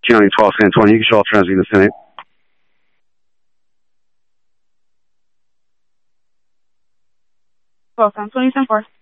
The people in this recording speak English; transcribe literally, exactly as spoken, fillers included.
County twelve San Antonio. You can show off transit in the Senate. twelve San Antonio, ten four.